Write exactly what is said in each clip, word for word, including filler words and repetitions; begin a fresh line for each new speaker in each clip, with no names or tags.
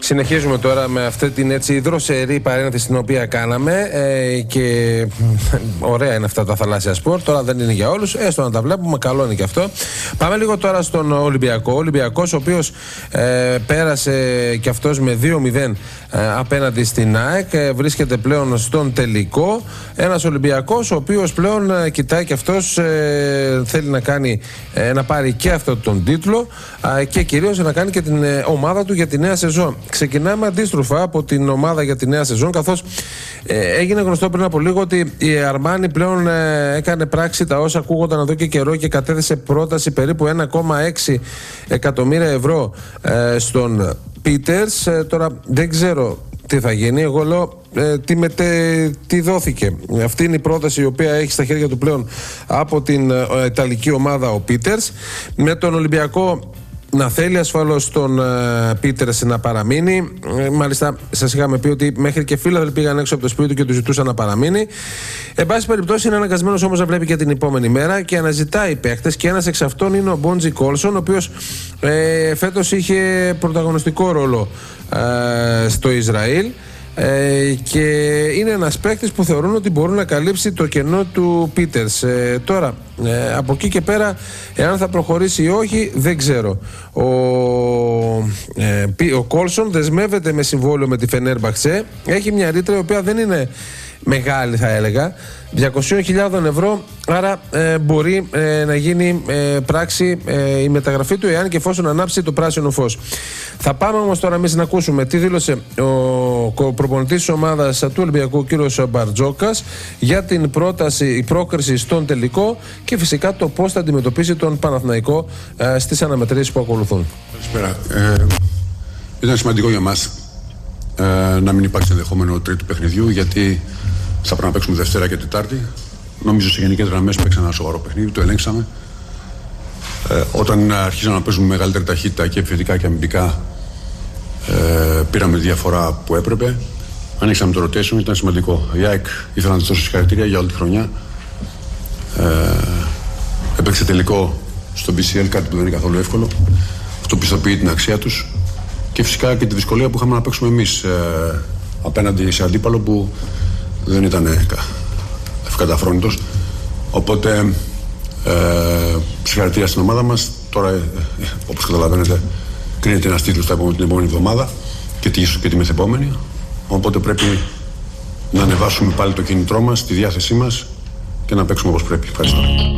Συνεχίζουμε τώρα με αυτή την έτσι δροσερή παρένθεση την οποία κάναμε ε, και ωραία είναι αυτά τα θαλάσσια σπορ. Τώρα δεν είναι για όλους, έστω να τα βλέπουμε, καλό είναι και αυτό. Πάμε λίγο τώρα στον Ολυμπιακό. Ο Ολυμπιακός, ο οποίος ε, πέρασε και αυτός με δύο μηδέν ε, απέναντι στην ΑΕΚ, ε, βρίσκεται πλέον στον τελικό. Ένας Ολυμπιακός ο οποίος πλέον ε, κοιτάει και αυτός, ε, θέλει να κάνει ε, να πάρει και αυτό τον τίτλο ε, και κυρίως να κάνει και την ε, ομάδα του για τη νέα σεζόν. Ξεκινάμε αντίστροφα από την ομάδα για τη νέα σεζόν, καθώς ε, έγινε γνωστό πριν από λίγο ότι η Αρμάνι πλέον ε, έκανε πράξη τα όσα ακούγονταν εδώ και καιρό και κατέθεσε πρόταση περίπου ένα κόμμα έξι εκατομμύρια ευρώ ε, στον Πίτερς. Ε, τώρα δεν ξέρω τι θα γίνει. Εγώ λέω ε, τι, μετε, τι δόθηκε. Αυτή είναι η πρόταση η οποία έχει στα χέρια του πλέον από την ε, Ιταλική ομάδα ο Πίτερς. Με τον Ολυμπιακό να θέλει ασφαλώς τον uh, Πίτερς να παραμείνει. Ε, μάλιστα, σας είχαμε πει ότι μέχρι και φίλαθλοι πήγαν έξω από το σπίτι του και του ζητούσαν να παραμείνει. Εν πάση περιπτώσει, είναι αναγκασμένος όμως να βλέπει και την επόμενη μέρα και αναζητάει παίχτες. Και ένας εξ αυτών είναι ο Μπόντζι Κόλσον, ο οποίος ε, φέτος είχε πρωταγωνιστικό ρόλο ε, στο Ισραήλ. Ε, και είναι ένας παίκτης που θεωρούν ότι μπορεί να καλύψει το κενό του Πίτερς. Ε, τώρα, ε, από εκεί και πέρα, εάν θα προχωρήσει ή όχι, δεν ξέρω. Ο, ε, ο Κόλσον δεσμεύεται με συμβόλαιο με τη Φενέρμπαχτσε. Έχει μια ρήτρα η οποία δεν είναι μεγάλη, θα έλεγα, διακόσιες χιλιάδες ευρώ, άρα ε, μπορεί ε, να γίνει ε, πράξη ε, η μεταγραφή του εάν και εφόσον ανάψει το πράσινο φως. Θα πάμε όμως τώρα εμείς να ακούσουμε τι δήλωσε ο προπονητής της ομάδας του Ολυμπιακού, ο κύριος Μπαρτζόκας, για την πρόταση, η πρόκριση στον τελικό και φυσικά το πώς θα αντιμετωπίσει τον Παναθηναϊκό ε, στις αναμετρήσεις που ακολουθούν.
Καλησπέρα. Ε, ήταν σημαντικό για μας ε, να μην υπάρξει ενδεχόμενο τρίτου παιχνιδιού, γιατί θα πρέπει να παίξουμε Δευτέρα και Τετάρτη. Νομίζω σε γενικές γραμμές παίξαμε ένα σοβαρό παιχνίδι, το ελέγξαμε. Ε, όταν αρχίσαμε να παίζουμε μεγαλύτερη ταχύτητα και επιθετικά και αμυντικά, ε, πήραμε τη διαφορά που έπρεπε. Ανοίξαμε το rotation, ήταν σημαντικό. Η ΑΕΚ ήθελα να της δώσω συγχαρητήρια για όλη τη χρονιά. Ε, έπαιξε τελικό στο μπι σι ελ, κάτι που δεν είναι καθόλου εύκολο. Αυτό πιστοποιεί την αξία τους. Και φυσικά και τη δυσκολία που είχαμε να παίξουμε εμείς ε, απέναντι σε αντίπαλο που δεν ήταν ευκαταφρόνητος. Οπότε ε, συγχαρητήρια στην ομάδα μας. Τώρα, ε, όπως καταλαβαίνετε, κρίνεται ένας τίτλος την επόμενη εβδομάδα και τη, και τη μεθεπόμενη. Οπότε πρέπει να ανεβάσουμε πάλι το κίνητρό μας, τη διάθεσή μας και να παίξουμε όπως πρέπει. Ευχαριστώ.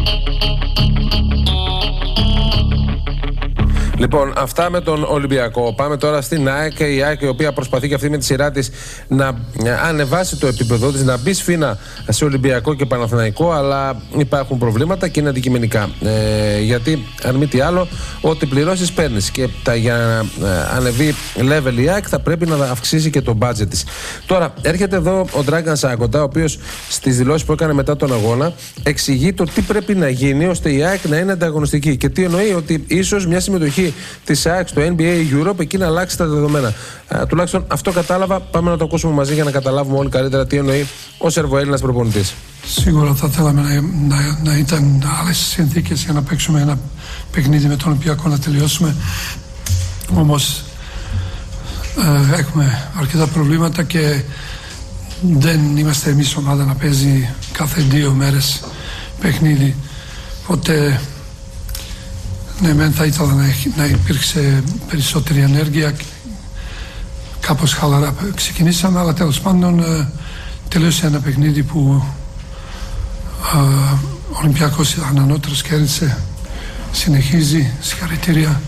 Λοιπόν, αυτά με τον Ολυμπιακό. Πάμε τώρα στην ΑΕΚ. Η ΑΕΚ, η οποία προσπαθεί και αυτή με τη σειρά της να ανεβάσει το επίπεδο της, να μπει σφήνα σε Ολυμπιακό και Παναθηναϊκό, αλλά υπάρχουν προβλήματα και είναι αντικειμενικά. Ε, γιατί, αν μη τι άλλο, ό,τι πληρώσεις παίρνεις. Και τα, για να ανεβεί level η ΑΕΚ θα πρέπει να αυξήσει και το budget της. Τώρα, έρχεται εδώ ο Dragan Σάκοντα, ο οποίος στις δηλώσεις που έκανε μετά τον αγώνα εξηγεί το τι πρέπει να γίνει ώστε η ΑΕΚ να είναι ανταγωνιστική. Και τι εννοεί, ότι ίσως μια συμμετοχή της ΑΕΚ στο N B A Europe εκεί να αλλάξει τα δεδομένα. Α, τουλάχιστον αυτό κατάλαβα. Πάμε να το ακούσουμε μαζί για να καταλάβουμε όλοι καλύτερα τι εννοεί ο Σερβοέλληνας προπονητής.
Σίγουρα θα θέλαμε να, να, να ήταν άλλες συνθήκες για να παίξουμε ένα παιχνίδι με τον Ολυμπιακό, να τελειώσουμε. Όμως ε, έχουμε αρκετά προβλήματα και δεν είμαστε εμείς ομάδα να παίζει κάθε δύο μέρες παιχνίδι. Οπότε ναι, μεν θα ήθελα να, να υπήρξε περισσότερη ενέργεια, κάπως χαλαρά ξεκινήσαμε, αλλά τέλος πάντων ε, τελείωσε ένα παιχνίδι που ε, ο Ολυμπιακός ήταν ανώτερος, κέρδισε, συνεχίζει, συγχαρητήρια.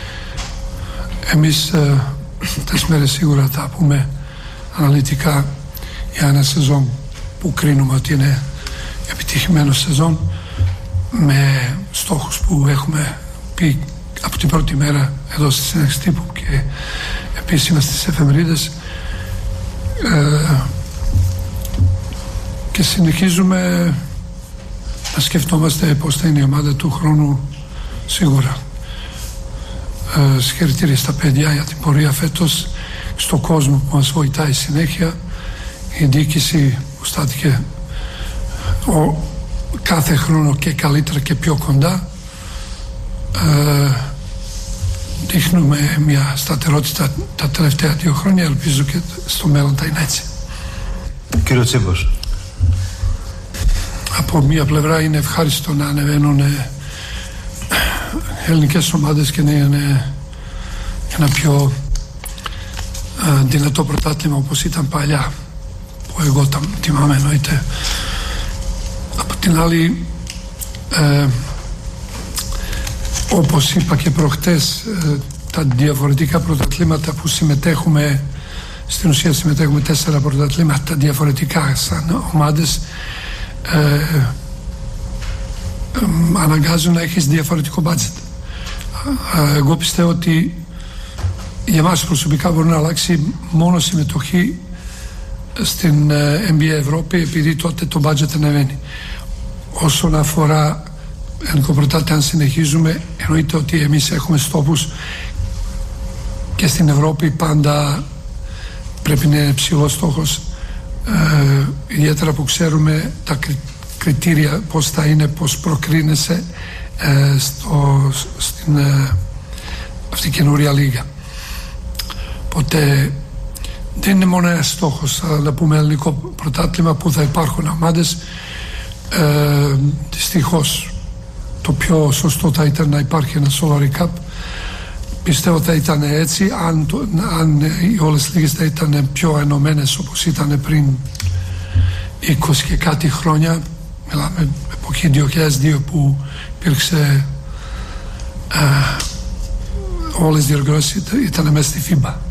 Εμείς ε, τις μέρες σίγουρα θα πούμε αναλυτικά για ένα σεζόν που κρίνουμε ότι είναι επιτυχημένο σεζόν, με στόχους που έχουμε πει από την πρώτη μέρα εδώ στη συνέντευξη τύπου και επίσημα στις εφημερίδες, ε, και συνεχίζουμε να σκεφτόμαστε πώς θα είναι η ομάδα του χρόνου σίγουρα. Ε, συγχαρητήρια στα παιδιά για την πορεία φέτος, στον κόσμο που μας βοηθάει συνέχεια, η διοίκηση που στάθηκε ο, κάθε χρόνο και καλύτερα και πιο κοντά. Ε, δείχνουμε μια σταθερότητα τα τελευταία δύο χρόνια. Ελπίζω και στο μέλλον θα είναι έτσι.
Κύριο Τσίμπος.
Από μία πλευρά είναι ευχάριστο να ανεβαίνουν ελληνικές ομάδες και να είναι ένα πιο α, δυνατό πρωτάθλημα όπως ήταν παλιά, που εγώ τα τιμάμαι εννοείται. Από την άλλη, ε, όπως είπα και προχτές, ε, τα διαφορετικά πρωταθλήματα που συμμετέχουμε, στην ουσία συμμετέχουμε τέσσερα πρωταθλήματα διαφορετικά σαν ομάδες, ε, ε, αναγκάζουν να έχεις διαφορετικό budget. Ε, εγώ πιστεύω ότι για μας προσωπικά μπορεί να αλλάξει μόνο συμμετοχή στην ε, N B A Ευρώπη, επειδή τότε το budget ανεβαίνει. Όσον αφορά ελληνικό πρωτάθλημα, αν συνεχίζουμε, εννοείται ότι εμείς έχουμε στόχους και στην Ευρώπη πάντα πρέπει να είναι ψηλός στόχος, ε, ιδιαίτερα που ξέρουμε τα κριτήρια πώς θα είναι, πώς προκρίνεσαι ε, στο, στην ε, αυτή καινούρια λίγα. Οπότε δεν είναι μόνο ένας στόχος, αλλά να πούμε ελληνικό πρωτάθλημα που θα υπάρχουν ομάδες. Ε, δυστυχώς το πιο σωστό θα ήταν να υπάρχει ένα Salary Cup. Πιστεύω θα ήταν έτσι αν, το, αν οι όλες οι λίγες θα ήταν πιο ενωμένες όπως ήταν πριν είκοσι και κάτι χρόνια. Μιλάμε εποχή δύο χιλιάδες δύο που υπήρξε ε, όλες οι διοργανώσεις ήταν μέσα στη φίμπα.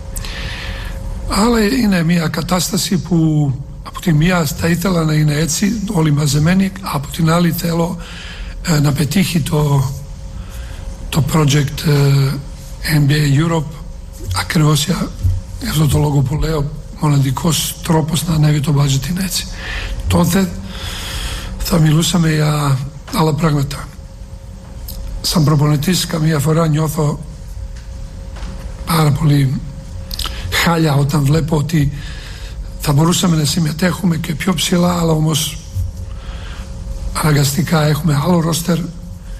Αλλά είναι μια κατάσταση που από τη μία θα ήθελα να είναι έτσι όλοι μαζεμένοι, από την άλλη θέλω ε, να πετύχει το, το project ε, N B A Europe ακριβώς για αυτό το λόγο που λέω, μοναδικός τρόπος να ανέβει το budget είναι έτσι. Τότε θα μιλούσαμε για άλλα πράγματα. Σαν προπονητής καμία φορά νιώθω πάρα πολύ χάλια όταν βλέπω ότι θα μπορούσαμε να συμμετέχουμε και πιο ψηλά, αλλά όμως αναγκαστικά έχουμε άλλο ρόστερ, ε,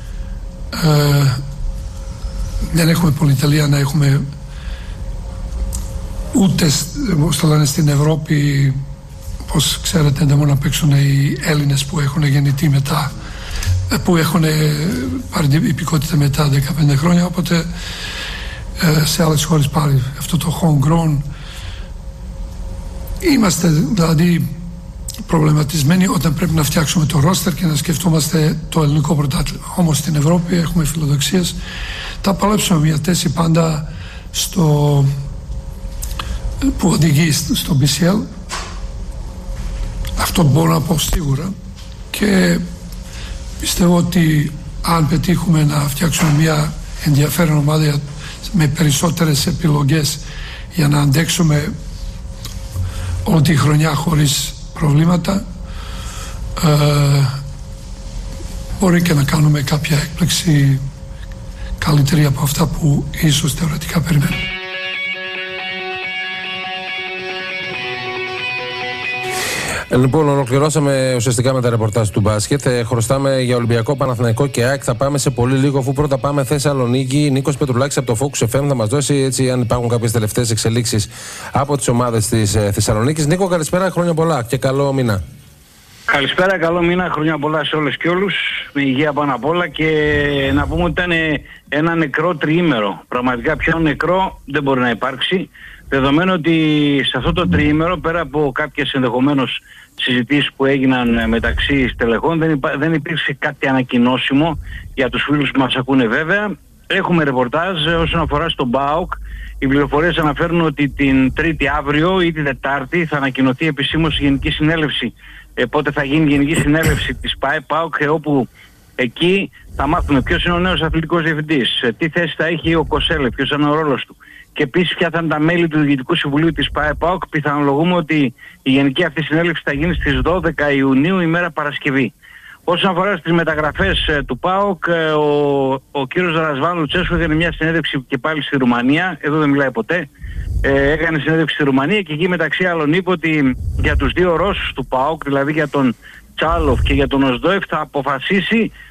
δεν έχουμε πολυτελεία να έχουμε ούτε όπως το λένε στην Ευρώπη, όπως ξέρετε δεν μπορούν να παίξουν οι Έλληνες που έχουν γεννηθεί μετά, που έχουν πάρει την υπηκότητα μετά δεκαπέντε χρόνια, οπότε ε, σε άλλες χώρες πάλι αυτό το homegrown. Είμαστε δηλαδή προβληματισμένοι όταν πρέπει να φτιάξουμε το ρόστερ και να σκεφτόμαστε το ελληνικό πρωτάθλημα. Όμως στην Ευρώπη έχουμε φιλοδοξίες. Θα παλέψουμε μια θέση πάντα στο, που οδηγεί στο μπι σι ελ. Αυτό μπορώ να πω σίγουρα. Και πιστεύω ότι αν πετύχουμε να φτιάξουμε μια ενδιαφέρον ομάδα με περισσότερες επιλογές για να αντέξουμε όλη τη χρονιά χωρίς προβλήματα, ε, μπορεί και να κάνουμε κάποια έκπληξη καλύτερη από αυτά που ίσως θεωρητικά περιμένουμε.
Λοιπόν, ολοκληρώσαμε ουσιαστικά με τα ρεπορτάζ του μπάσκετ. Ε, χρωστάμε για Ολυμπιακό, Παναθηναϊκό και ΑΕΚ. Θα πάμε σε πολύ λίγο, αφού πρώτα πάμε Θεσσαλονίκη. Νίκος Πετρουλάκης από το Focus εφ εμ θα μας δώσει έτσι αν υπάρχουν κάποιες τελευταίες εξελίξεις από τις ομάδες της ε, Θεσσαλονίκης. Νίκο, καλησπέρα, χρόνια πολλά και καλό μήνα.
Καλησπέρα, καλό μήνα, χρόνια πολλά σε όλες και όλους. Με υγεία πάνω απ' όλα και να πούμε ότι ήταν ένα νεκρό τριήμερο. Πραγματικά πιο νεκρό δεν μπορεί να υπάρξει. Δεδομένου ότι σε αυτό το τριήμερο, πέρα από κάποιες ενδεχομένως συζητήσεις που έγιναν μεταξύ στελεχών, δεν, υπά, δεν υπήρξε κάτι ανακοινώσιμο για τους φίλους που μας ακούνε βέβαια. Έχουμε ρεπορτάζ όσον αφορά στον ΠΑΟΚ. Οι πληροφορίες αναφέρουν ότι την Τρίτη αύριο ή την Τετάρτη θα ανακοινωθεί επισήμως η Γενική Συνέλευση. Ε, πότε θα γίνει η Γενική Συνέλευση της ΠΑΟΚ, ε, όπου εκεί θα μάθουμε ποιος είναι ο νέος αθλητικός διευθυντής, ε, τι θέση θα έχει ο Κοσέλε, ποιος είναι ο ρόλος του. Και επίσης ποια θα είναι τα μέλη του Διοικητικού Συμβουλίου της ΠΑΟΚ. Πιθανολογούμε ότι η γενική αυτή συνέλευση θα γίνει στις δώδεκα Ιουνίου, ημέρα Παρασκευή. Όσον αφορά στις μεταγραφές ε, του ΠΑΟΚ, ε, ο, ο κύριος Ρασβάν Λουτσέσκου έκανε μια συνέντευξη και πάλι στη Ρουμανία, εδώ δεν μιλάει ποτέ, ε, έκανε συνέντευξη στη Ρουμανία και εκεί μεταξύ άλλων είπε ότι για τους δύο Ρώσους του ΠΑΟΚ, δηλαδή για τον Τσάλοφ και για τον Οσδόεφ, θα αποφασίσει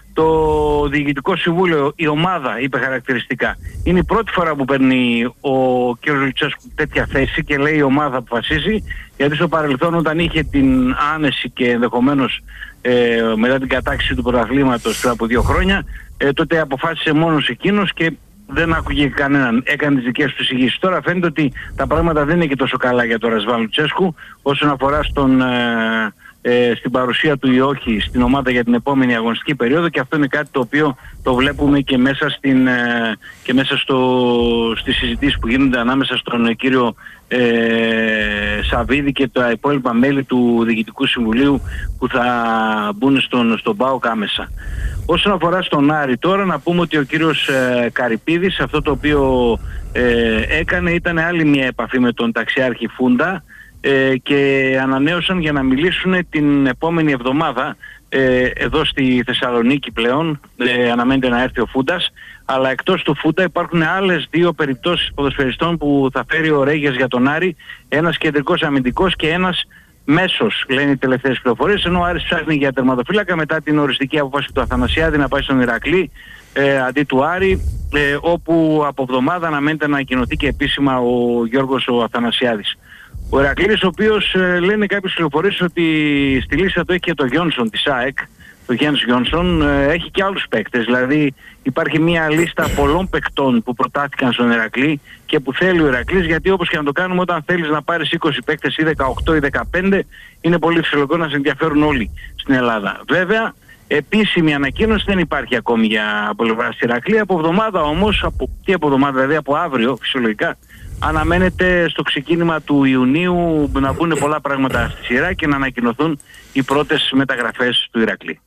το Διοικητικό Συμβούλιο, η ομάδα είπε χαρακτηριστικά. Είναι η πρώτη φορά που παίρνει ο κ. Λουτσέσκου τέτοια θέση και λέει η ομάδα αποφασίζει, γιατί στο παρελθόν όταν είχε την άνεση και ενδεχομένως ε, μετά την κατάκτηση του πρωταθλήματος πριν από δύο χρόνια, ε, τότε αποφάσισε μόνος εκείνος και δεν άκουγε κανέναν, έκανε τις δικές του εισηγήσεις. Τώρα φαίνεται ότι τα πράγματα δεν είναι και τόσο καλά για τον Ρασβάν Λουτσέσκου όσον αφορά στον, ε, ε, στην παρουσία του ή όχι στην ομάδα για την επόμενη αγωνιστική περίοδο, και αυτό είναι κάτι το οποίο το βλέπουμε και μέσα, στην, ε, και μέσα στο, στις συζητήσεις που γίνονται ανάμεσα στον κύριο ε, Σαββίδη και τα υπόλοιπα μέλη του Διοικητικού Συμβουλίου που θα μπουν στον, στον ΠΑΟΚ άμεσα. Όσον αφορά στον Άρη τώρα, να πούμε ότι ο κύριος ε, Καρυπίδης αυτό το οποίο ε, έκανε ήταν άλλη μια επαφή με τον ταξιάρχη Φούντα ε, και ανανέωσαν για να μιλήσουν την επόμενη εβδομάδα ε, εδώ στη Θεσσαλονίκη πλέον. Ε, αναμένεται να έρθει ο Φούντας, αλλά εκτός του Φούντα υπάρχουν άλλες δύο περιπτώσεις ποδοσφαιριστών που θα φέρει ο Ρέγιας για τον Άρη, ένας κεντρικός αμυντικός και ένας μέσος, λένε οι τελευταίες πληροφορίες, ενώ ο Άρης ψάχνει για τερματοφύλακα μετά την οριστική απόφαση του Αθανασιάδη να πάει στον Ηρακλή ε, αντί του Άρη, ε, όπου από εβδομάδα αναμένεται να ανακοινωθεί και επίσημα ο Γιώργος ο Αθανασιάδης. Ο Ηρακλής, ο οποίος ε, λένε κάποιες πληροφορίες ότι στη λίστα του έχει και το Γιόνσον της ΑΕΚ, το Γιάννης Γιόνσον, ε, έχει και άλλους παίκτες, δηλαδή υπάρχει μια λίστα πολλών παικτών που προτάθηκαν στον Ηρακλή και που θέλει ο Ηρακλής, γιατί όπως και να το κάνουμε, όταν θέλεις να πάρεις είκοσι παίκτες ή δεκαοκτώ ή δεκαπέντε, είναι πολύ φυσιολογικό να σε ενδιαφέρουν όλοι στην Ελλάδα. Βέβαια, επίσημη ανακοίνωση δεν υπάρχει ακόμη για πλευρά της Ηρακλή. Από εβδομάδα όμως, από, τι από εβδομάδα, δηλαδή από αύριο φυσιολογικά, αναμένεται στο ξεκίνημα του Ιουνίου να μπουν πολλά πράγματα στη σειρά και να ανακοινωθούν οι πρώτες μεταγραφές του Ηρακλή.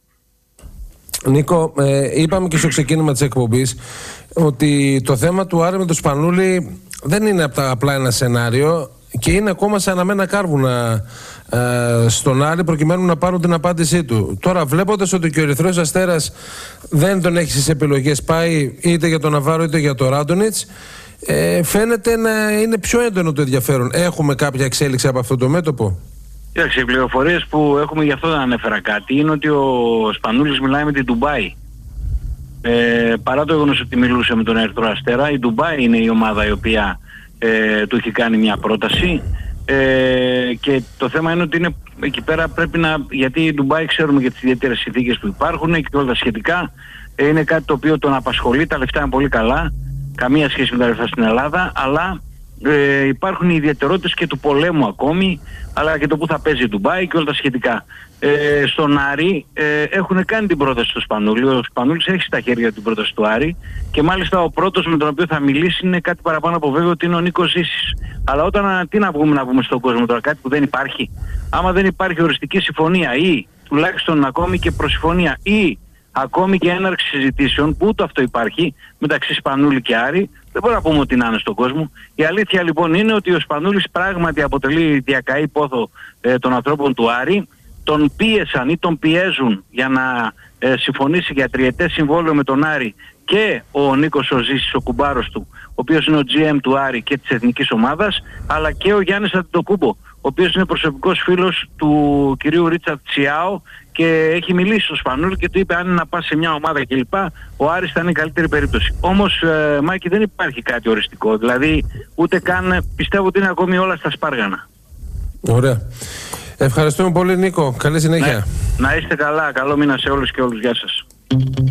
Νίκο, ε, είπαμε και στο ξεκίνημα της εκπομπής ότι το θέμα του Άρη με τον Σπανούλη δεν είναι απλά ένα σενάριο και είναι ακόμα σε αναμένα κάρβουνα ε, στον Άρη προκειμένου να πάρουν την απάντησή του. Τώρα, βλέποντας ότι και ο Ερυθρός Αστέρας δεν τον έχει στις επιλογές, πάει είτε για τον Ναβάρο είτε για τον Ράντονιτς, ε, φαίνεται να είναι πιο έντονο το ενδιαφέρον. Έχουμε κάποια εξέλιξη από αυτό το μέτωπο?
Κοίταξε, οι πληροφορίες που έχουμε, γι' αυτό δεν ανέφερα κάτι, είναι ότι ο Σπανούλης μιλάει με την Ντουμπάι. Ε, παρά το γεγονός ότι μιλούσε με τον Ερυθρό Αστέρα, η Ντουμπάι είναι η ομάδα η οποία ε, του έχει κάνει μια πρόταση. Ε, και το θέμα είναι ότι είναι, εκεί πέρα πρέπει να, γιατί η Ντουμπάι ξέρουμε για τις ιδιαίτερες συνθήκες που υπάρχουν και όλα τα σχετικά, ε, είναι κάτι το οποίο τον απασχολεί, τα λεφτά είναι πολύ καλά, καμία σχέση με τα λεφτά στην Ελλάδα, αλλά Ε, υπάρχουν οι ιδιαιτερότητες και του πολέμου ακόμη, αλλά και το που θα παίζει η Ντουμπάι και όλα τα σχετικά. Ε, στον Άρη ε, έχουν κάνει την πρόταση του Σπανούλη. Ο Σπανούλης έχει στα χέρια την πρόταση του Άρη και μάλιστα ο πρώτος με τον οποίο θα μιλήσει είναι κάτι παραπάνω από βέβαιο ότι είναι ο Νίκος Ζήσης. Αλλά όταν, τι να βγούμε να πούμε στον κόσμο τώρα, κάτι που δεν υπάρχει? Άμα δεν υπάρχει οριστική συμφωνία ή τουλάχιστον ακόμη και προσυμφωνία ή ακόμη και έναρξη συζητήσεων, που ούτε αυτό υπάρχει, μεταξύ Σπανούλη και Άρη, δεν μπορούμε να πούμε ότι να είναι στον κόσμο. Η αλήθεια λοιπόν είναι ότι ο Σπανούλης πράγματι αποτελεί διακαή πόθο ε, των ανθρώπων του Άρη. Τον πίεσαν ή τον πιέζουν για να ε, συμφωνήσει για τριετές συμβόλαιο με τον Άρη και ο Νίκος ο Ζήσης, ο κουμπάρος του, ο οποίος είναι ο τζι εμ του Άρη και της εθνικής ομάδας, αλλά και ο Γιάννης Αντιτοκούμπο, ο οποίος είναι προσωπικός φίλος του κυρίου Ρίτσαρτ Τσιάο και έχει μιλήσει στο Σπανούλη και του είπε αν είναι να πας σε μια ομάδα κλπ. Ο Άρης θα είναι η καλύτερη περίπτωση. Όμως, ε, Μάκη, δεν υπάρχει κάτι οριστικό. Δηλαδή, ούτε καν πιστεύω ότι είναι ακόμη όλα στα σπάργανα.
Ωραία. Ευχαριστούμε πολύ, Νίκο. Καλή συνέχεια.
Ναι. Να είστε καλά. Καλό μήνα σε όλους και όλους. Γεια σας.